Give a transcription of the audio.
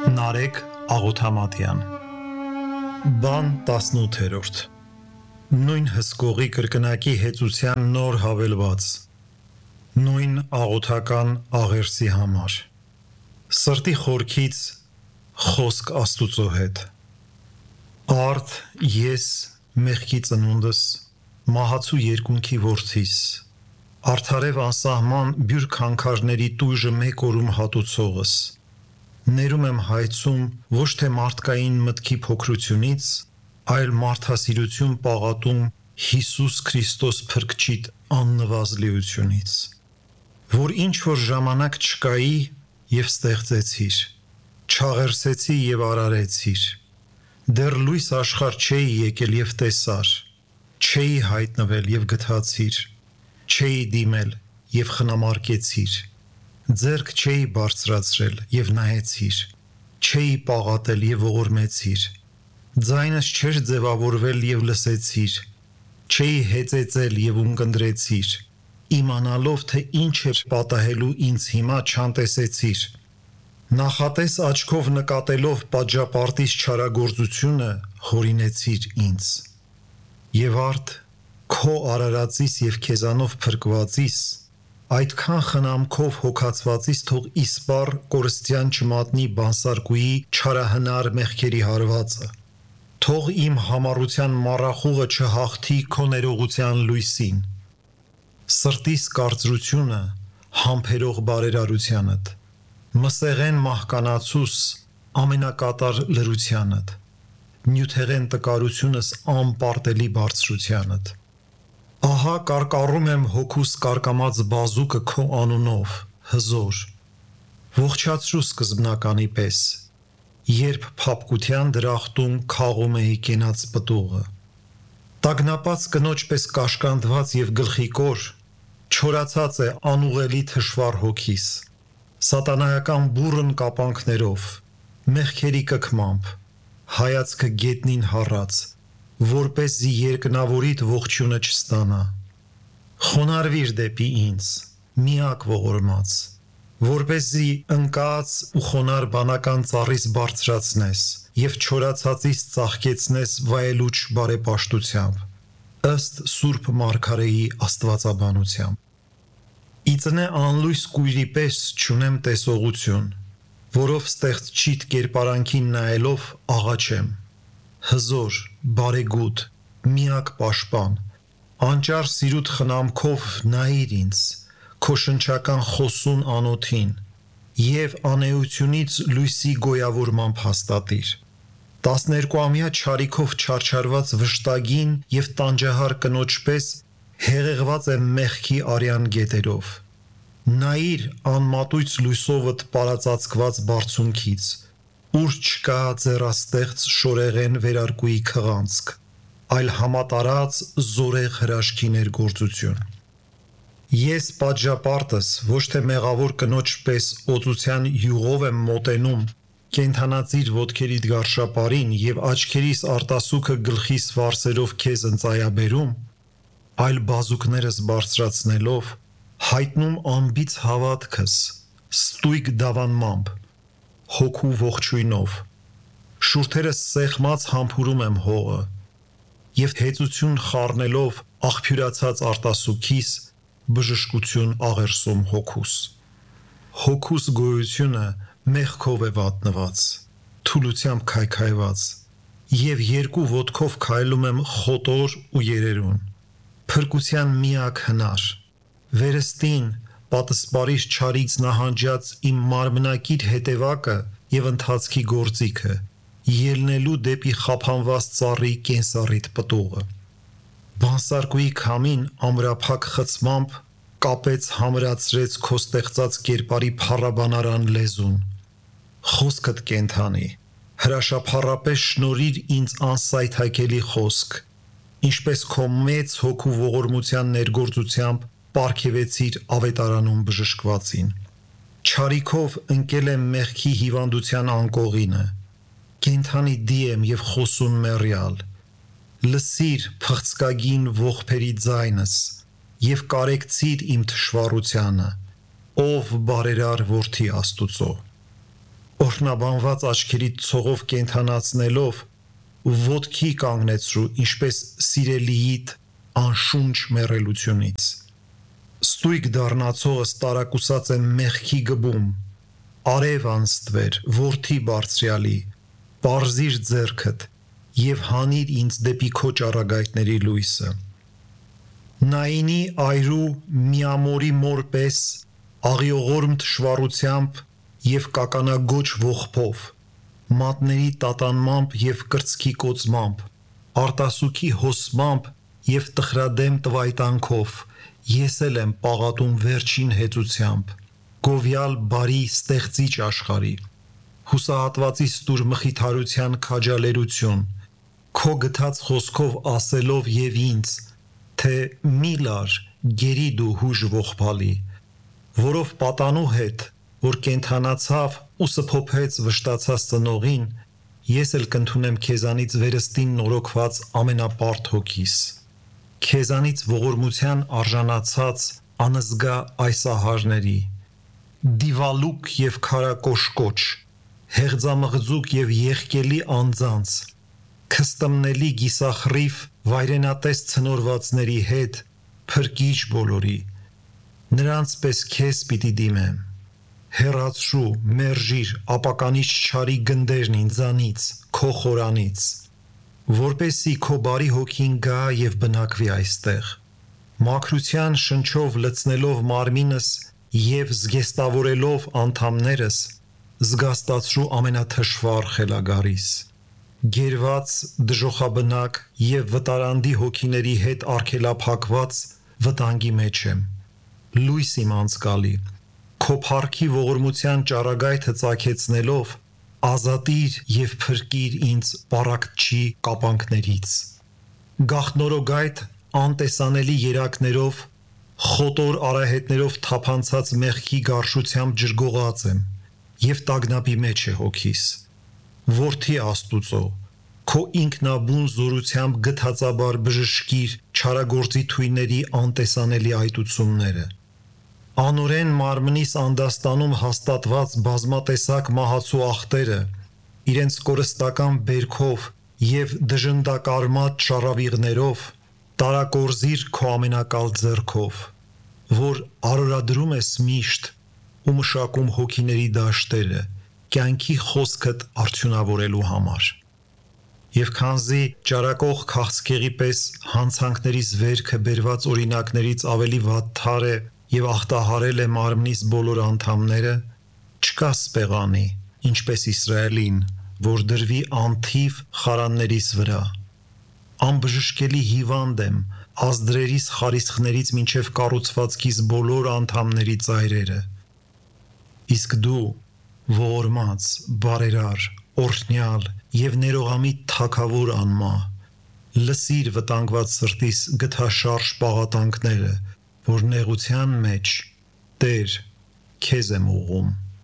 Նարեկ Աղոթամատյան Բան 18-րդ Նույն հսկողի կրկնակի հեծության նոր հավելված Նույն աղոթական աղերսի համար Սրտի խորքից խոսք Աստուծո հետ Արդ ես մեղքի ծնունդս մահացու երկունքի որդիս Արդարև անսահման բյուր քանքարների տույժը մեկ օրում հատուցողս Ներում եմ հայցում ոչ թե մարդկային մտքի փոքրությունից, այլ մարդասիրություն պաղատում Հիսուս Քրիստոս փրկչիդ աննվազլիությունից, որ ինչ-որ ժամանակ չկայի և ստեղծեցիր, չաղերսեցի և արարեցիր, դեռ լույս աշխարհ չէի եկել և տեսար, չէի հայտնվել և գթացիր, չէի դիմել և խնամարկեցիր, ձեռք չէի բարձրացրել և նայեցիր, չէի պաղատել և ողորմեցիր, ձայնս չէր ձևավորվել և լսեցիր, չէի հեծեծել և ունկնդրեցիր, իմանալով թե ինչ է պատահելու ինձ հիմա չանտեսեցիր, նախատես աչքով նկատելով պատժապարտից չարագործությունը հորինեցիր ինձ, և արդ քո արարածիս և քեզանով փրկվածիս այդքան խնամքով հոգացվածից թող իսպառ կորստյան չմատնի բանսարկուի չարահնար մեղքերի հարվածը, թող իմ համառության մառախուղը չհաղթի քո ներողության լույսին, սրտիս կարծրությունը համբերող բարերարությանդ, մսեղեն մահկանացուս ամենակատար լրությանդ, նյութեղեն տկարությունս անպարտելի բարձրությանդ, ահա կարկառում եմ հոգուս կարկամած բազուկը քո անունով, հզոր, ողջացրու սկզբնականի պես, երբ փափկության դրախտում քաղում էի կենաց պտուղը, տագնապած կնոջ պես կաշկանդված և գլխիկոր, չորացած է անուղելի թշվառ հոգիս, սատանայական բուռն կապանքներով, մեղքերի կքմամբ, հայացքը գետնին հառած, որպեսզի երկնավորիդ ողջույնը չստանա, խոնարհվիր դեպի ինձ, միակ ողորմած, որպեսզի ընկած ու խոնարհ բանական ծառիս բարձրացնես և չորացածից ծաղկեցնես վայելուչ բարեպաշտությամբ, ըստ Սուրբ Մարգարեի աստվածաբանությամբ, իծնե անլույս կույրի պես չունեմ տեսողություն, որով ստեղծչիդ կերպարանքին նայելով աղաչեմ, հզոր, բարեգութ, միակ պաշտպան, անճար սիրուտ խնամքով նայիր ինձ, քո շնչական խոսուն անոթին և անէությունից լույսի գոյավորմամբ հաստատիր, 12-ամյա չարիքով չարչարված վշտագին և տանջահար կնոջ պես հեղեղված եմ մեղքի արյան գետերով, նայիր անմատույց լույսովդ պարածածկված բարձունքից, ուր չկա ձեռաստեղծ շորեղեն վերարկուի քղանցք, այլ համատարած զորեղ հրաշքի ներգործություն, ես պատժապարտս ոչ թե մեղավոր կնոջ պես օծության յուղով եմ մոտենում, կենդանածիր ոտքերիդ գարշապարին և աչքերիս արտասուքը գլխիս վարսերով քեզ ընծայաբերում, այլ բազուկներս բարձրացնելով, հայտնում անբիծ հավատքս, ստույգ դավանմամբ, հոգու ողջույնով, շուրթերս սեղմած համբուրում եմ հողը, և հեծություն խառնելով աղբյուրացած արտասուքիս, բժշկություն աղերսում հոգուս, հոգուս գոյությունը մեղքով է վատնված, թուլությամբ քայքայված, և երկու ոտքով քայլում եմ խոտոր ու երերուն, փրկության միակ հնար, վերստին պատսպարիչ չարից նահանջած իմ մարմնակիր հետևակը և ընթացքի գործիքը, ելնելու դեպի խափանված ծառի կենսառիդ պտուղը, բանսարկուի քամին ամրափակ խցմամբ կապեց համրացրեց քո ստեղծած կերպարի փառաբանարան լեզուն, խոսքդ կենդանի, հրաշափառապես շնորհիր ինձ անսայթաքելի խոսք, ինչպես քո մեծ հոգու ողորմության ներգործությամբ պարգևեցիր ավետարանում բժշկվածին, չարիքով ընկել եմ մեղքի հիվանդության անկողինը, կենդանի դի եմ և խոսուն մեռյալ, լսիր փղցկագին ողբերի ձայնս և կարեկցիր իմ թշվառությանը, ով բարերար որդի Աստուծո, օրհնաբանված աչքերի ցողով կենթանացնելով ոտքի կանգնեցրու ինչպես սիրելիիդ անշունչ մեռելությունից։ Ստույգ դառնացողս տարակուսած եմ մեղքի գբում, արև անստվեր, որդի բարձրյալի, պարզիր ձեռքդ և հանիր ինձ դեպի քո ճառագայթների լույսը։ Նայինի այրու միամորի մոր պես, աղիողորմ թշվառությամբ և կականագոչ ողբով, մատների տատանմամբ և կրծքի կոծմամբ, արտասուքի հոսմամբ և տխրադեմ տվայտանքով, ես էլ եմ պաղատում վերջին հեծությամբ, գովյալ բարի ստեղծիչ աշխարհի, հուսահատվածի ստուր մխիթարության քաջալերություն, քո գթած խոսքով ասելով և ինձ, թե մի լար, գերի դու հուժ ողբալի, որով պատանու հետ, որ կենթանացավ ու սփոփեց վշտացած ծնողին, ես էլ կընդունեմ քեզանից վերստին նորոգված ամենապարդ հոգիս, քեզանից ողորմության արժանացած անզգա այս ահարների, դիվալուկ և քարակոշկոչ, հեղձամղձուկ և եղկելի անձանց, քստմնելի գիսախռիվ վայրենատես ցնորվածների հետ, փրկիչ բոլորի, նրանց պես քեզ պիտի դիմեմ, հեռացրու, մերժիր, ապականիչ չարի գնդերն ինձանից, քո խորանից, որպեսզի քո բարի հոգին գա և բնակվի այստեղ, մաքրության շնչով լցնելով մարմինս և զգեստավորելով անդամներս, զգաստացրու ամենաթշվառ խելագարիս, գերված, դժոխաբնակ և վտարանդի հոգիների հետ արգելափակված վտանգի մեջ եմ, լույս իմ անցկալի, քո փառքի ողորմության ճառագայթը ծագեցնելով, ազատիր և փրկիր ինձ պառակտչի կապանքներից, գաղտնորոգայթ անտեսանելի երակներով, խոտոր արահետներով թափանցած մեղքի գարշությամբ ջրգողած եմ և տագնապի մեջ է հոգիս, որդի Աստուծո, քո ինքնաբուն զորությամբ գթածաբար բժշկիր չարագործի թույների անտեսանելի այտությունները, անօրեն մարմնիս անդաստանում հաստատված բազմատեսակ մահացու աղտերը, իրենց կորստական բերքով և դժնդակարմատ շառավիղներով, տարակորզիր քո ամենակալ ձեռքով, որ արորադրում ես միշտ ու մշակում հոգիների դաշտերը, կյանքի խոսքդ արդյունավորելու համար։ Եվ քանզի ճարակող քաղցկեղի պես հանցանքներիս վերքը բերված օրինակներից ավելի վատթար է և ախտահարել է մարմնիս բոլոր անդամները, չկա սպեղանի, ինչպես Իսրայելին, որ դրվի անթիվ խարաններիս վրա, անբժշկելի հիվանդ եմ ազդրերիս խարիսխներից մինչև կառուցվածքիս բոլոր անդամների ծայրերը, իսկ դու ողորմած, բարերար, օրհնյալ և ներողամիտ թագավոր անմահ, լսիր վտանգված սրտիս գթաշարժ պաղատանքները, որ նեղության մեջ Տեր քեզ եմ ուղղում։